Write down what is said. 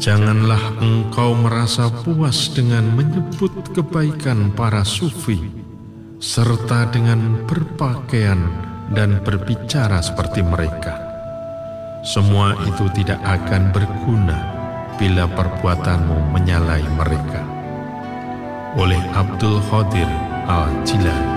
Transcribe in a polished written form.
Janganlah engkau merasa puas dengan menyebut kebaikan para sufi, serta dengan berpakaian dan berbicara seperti mereka. Semua itu tidak akan berguna bila perbuatanmu menyalahi mereka. Oleh Abdul Qadir Al-Jilani.